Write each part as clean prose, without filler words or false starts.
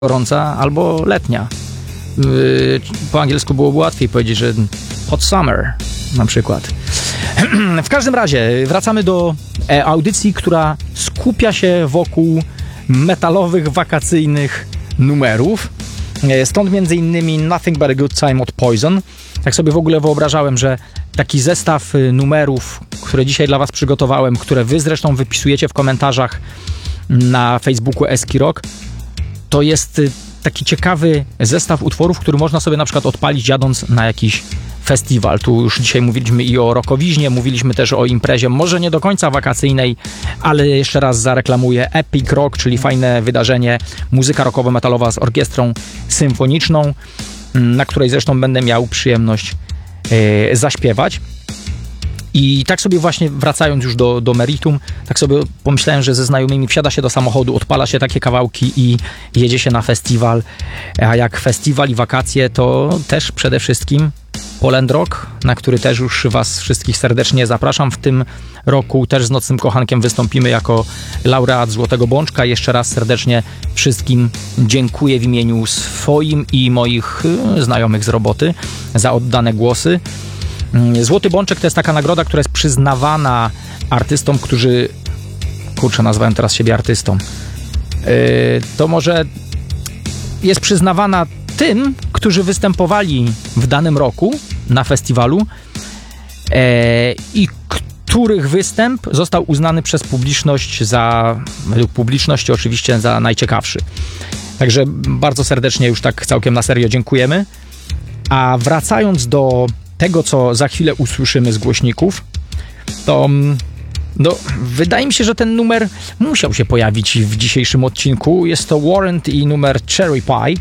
gorąca albo letnia. Po angielsku byłoby łatwiej powiedzieć, że hot summer na przykład. W każdym razie wracamy do audycji, która skupia się wokół metalowych, wakacyjnych numerów. Stąd między innymi Nothing But A Good Time od Poison. Tak sobie w ogóle wyobrażałem, że taki zestaw numerów, które dzisiaj dla was przygotowałem, które wy zresztą wypisujecie w komentarzach na Facebooku Eski Rock, to jest taki ciekawy zestaw utworów, który można sobie na przykład odpalić jadąc na jakiś festiwal. Tu już dzisiaj mówiliśmy i o rockowiźnie, mówiliśmy też o imprezie, może nie do końca wakacyjnej, ale jeszcze raz zareklamuję Epic Rock, czyli fajne wydarzenie, muzyka rockowo-metalowa z orkiestrą symfoniczną, na której zresztą będę miał przyjemność zaśpiewać. I tak sobie właśnie wracając już do meritum, tak sobie pomyślałem, że ze znajomymi wsiada się do samochodu, odpala się takie kawałki i jedzie się na festiwal. A jak festiwal i wakacje, to też przede wszystkim Poland Rock, na który też już was wszystkich serdecznie zapraszam. W tym roku też z Nocnym Kochankiem wystąpimy jako laureat Złotego Bączka. Jeszcze raz serdecznie wszystkim dziękuję w imieniu swoim i moich znajomych z roboty za oddane głosy. Złoty Bączek to jest taka nagroda, która jest przyznawana artystom, którzy... Kurczę, nazwałem teraz siebie artystą. To może jest przyznawana tym, którzy występowali w danym roku na festiwalu i których występ został uznany przez publiczność według publiczności oczywiście za najciekawszy. Także bardzo serdecznie już tak całkiem na serio dziękujemy. A wracając do tego, co za chwilę usłyszymy z głośników, to wydaje mi się, że ten numer musiał się pojawić w dzisiejszym odcinku. Jest to Warrant i numer Cherry Pie.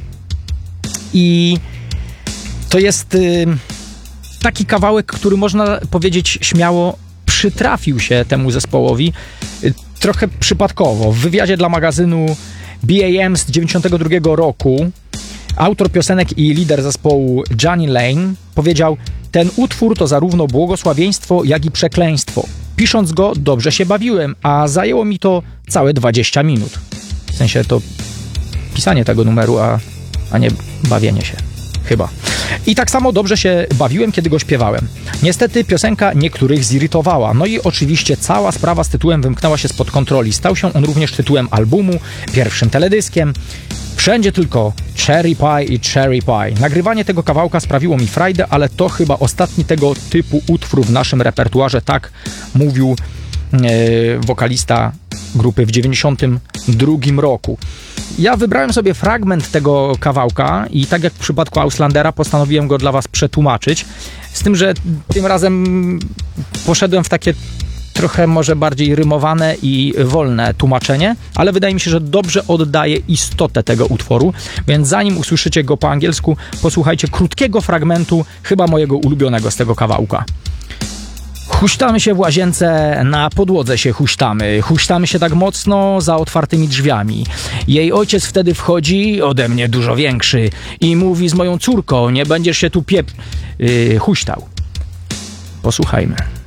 I to jest taki kawałek, który można powiedzieć śmiało przytrafił się temu zespołowi trochę przypadkowo. W wywiadzie dla magazynu BAM z 92 roku autor piosenek i lider zespołu Johnny Lane powiedział: ten utwór to zarówno błogosławieństwo, jak i przekleństwo. Pisząc go dobrze się bawiłem, a zajęło mi to całe 20 minut. W sensie to pisanie tego numeru, a nie bawienie się. Chyba. I tak samo dobrze się bawiłem, kiedy go śpiewałem. Niestety piosenka niektórych zirytowała. No i oczywiście cała sprawa z tytułem wymknęła się spod kontroli. Stał się on również tytułem albumu, pierwszym teledyskiem. Wszędzie tylko Cherry Pie i Cherry Pie. Nagrywanie tego kawałka sprawiło mi frajdę, ale to chyba ostatni tego typu utwór w naszym repertuarze, tak mówił wokalista grupy w 92 roku. Ja wybrałem sobie fragment tego kawałka i tak jak w przypadku Auslandera postanowiłem go dla was przetłumaczyć, z tym, że tym razem poszedłem w takie trochę może bardziej rymowane i wolne tłumaczenie, ale wydaje mi się, że dobrze oddaje istotę tego utworu, więc zanim usłyszycie go po angielsku, posłuchajcie krótkiego fragmentu, chyba mojego ulubionego z tego kawałka. Huśtamy się w łazience, na podłodze się huśtamy. Huśtamy się tak mocno za otwartymi drzwiami. Jej ojciec wtedy wchodzi, ode mnie dużo większy, i mówi z moją córką: nie będziesz się tu huśtał. Posłuchajmy.